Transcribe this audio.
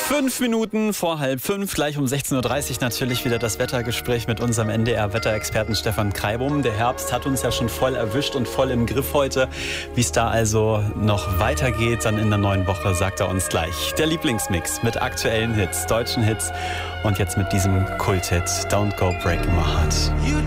5 Minuten vor 4:30, gleich um 16:30 Uhr natürlich wieder das Wettergespräch mit unserem NDR-Wetterexperten Stefan Kreibum. Der Herbst hat uns ja schon voll erwischt und voll im Griff heute. Wie es da also noch weitergeht, dann in der neuen Woche, sagt er uns gleich. Der Lieblingsmix mit aktuellen Hits, deutschen Hits und jetzt mit diesem Kult-Hit Don't Go Breaking My Heart.